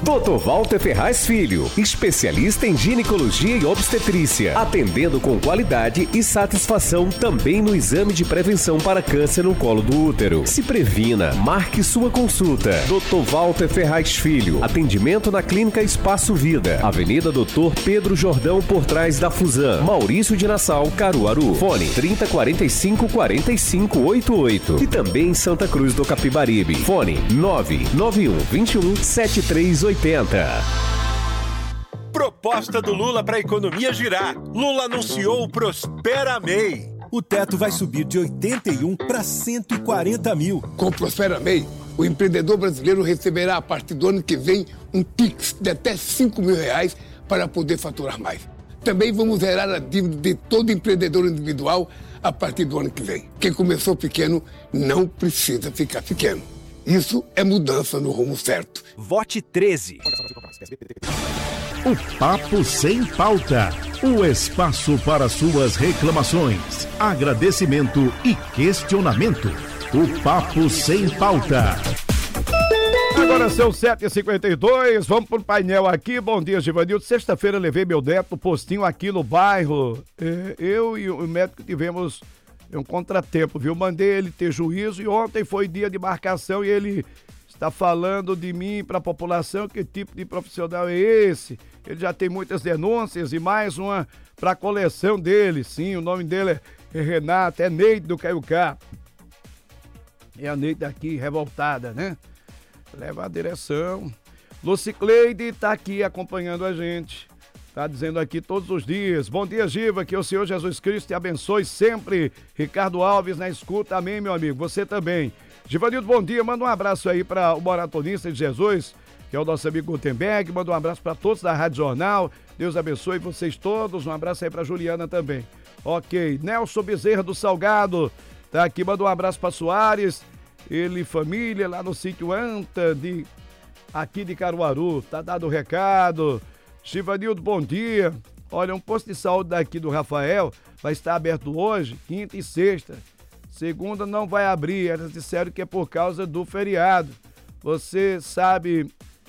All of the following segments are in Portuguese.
Dr. Walter Ferraz Filho, especialista em ginecologia e obstetrícia, atendendo com qualidade e satisfação também no exame de prevenção para câncer no colo do útero. Se previna, marque sua consulta. Dr. Walter Ferraz Filho, atendimento na Clínica Espaço Vida, Avenida Dr. Pedro Jordão, por trás da Fusan, Maurício de Nassau, Caruaru. Fone 3045-4588 e também em Santa Cruz do Capibaribe. Fone 99121-7380. Proposta do Lula para a economia girar. Lula anunciou o Prospera MEI. O teto vai subir de 81 para 140 mil. Com o Prospera MEI, o empreendedor brasileiro receberá a partir do ano que vem um Pix de até R$5 mil para poder faturar mais. Também vamos zerar a dívida de todo empreendedor individual a partir do ano que vem. Quem começou pequeno não precisa ficar pequeno. Isso é mudança no rumo certo. Vote 13. O Papo Sem Pauta. O espaço para suas reclamações, agradecimento e questionamento. O Papo Sem Pauta. Agora são 7h52, vamos pro painel aqui. Bom dia, Givanildo. Sexta-feira levei meu neto no postinho aqui no bairro. Eu e o médico tivemos um contratempo, viu? Mandei ele ter juízo e ontem foi dia de marcação e ele está falando de mim para a população. Que tipo de profissional é esse? Ele já tem muitas denúncias e mais uma para a coleção dele. Sim, o nome dele é Renato, é Neide do Caiucá. É a Neide aqui, revoltada, né? Leva a direção. Lucicleide tá aqui acompanhando a gente. Tá dizendo aqui todos os dias. Bom dia, Giva, que o Senhor Jesus Cristo te abençoe sempre. Ricardo Alves na escuta, amém, meu amigo. Você também. Givanildo, bom dia. Manda um abraço aí para o maratonista de Jesus, que é o nosso amigo Gutenberg. Manda um abraço para todos da Rádio Jornal. Deus abençoe vocês todos. Um abraço aí para Juliana também. Ok. Nelson Bezerra do Salgado tá aqui. Manda um abraço para Soares. Ele e família lá no sítio Anta aqui de Caruaru. Tá dado o recado. Givanildo, bom dia. Olha, um posto de saúde daqui do Rafael vai estar aberto hoje, quinta e sexta. Segunda não vai abrir, elas disseram que é por causa do feriado. Você sabe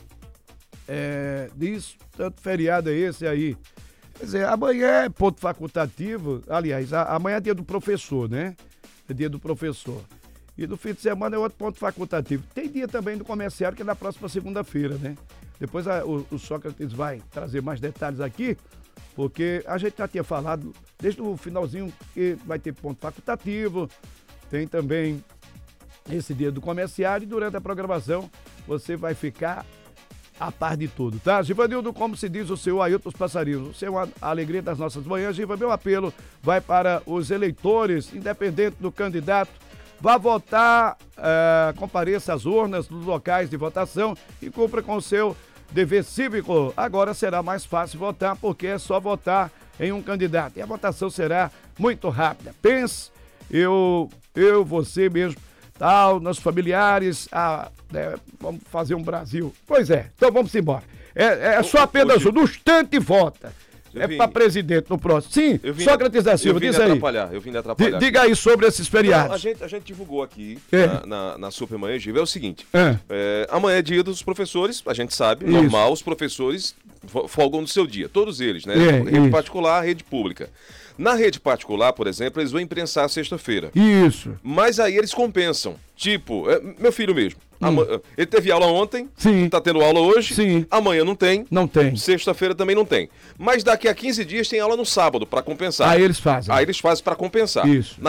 disso? Tanto feriado é esse aí. Quer dizer, amanhã é ponto facultativo. Aliás, amanhã é dia do professor, né? É dia do professor. E no fim de semana é outro ponto facultativo. Tem dia também do comerciário, que é na próxima segunda-feira, né? Depois o Sócrates vai trazer mais detalhes aqui, porque a gente já tinha falado desde o finalzinho que vai ter ponto facultativo, tem também esse dia do comerciário e durante a programação você vai ficar a par de tudo, tá? Givanildo, como se diz o seu Ailton dos Passarinhos, o seu a alegria das nossas manhãs. Giva, meu apelo vai para os eleitores, independente do candidato. Vá votar, compareça às urnas dos locais de votação e cumpra com o seu dever cívico. Agora será mais fácil votar, porque é só votar em um candidato. E a votação será muito rápida. Pense, você mesmo, tal, nossos familiares, vamos fazer um Brasil. Pois é, então vamos embora. É só apenas no instante vota. Para presidente no próximo. Sim, Sócrates da Silva, diz aí. Eu vim de atrapalhar. Diga aí sobre esses feriados. A gente divulgou aqui na Supermanhã, Giva, é o seguinte. Amanhã é dia dos professores, a gente sabe, normal, os professores folgam no seu dia, todos eles, né? Rede particular, rede pública. Na rede particular, por exemplo, eles vão imprensar sexta-feira. Isso. Mas aí eles compensam. Tipo, meu filho mesmo. Ele teve aula ontem, tá tendo aula hoje, amanhã não tem. Não tem. Sexta-feira também não tem. Mas daqui a 15 dias tem aula no sábado, para compensar. Aí eles fazem. Aí eles fazem para compensar. Isso.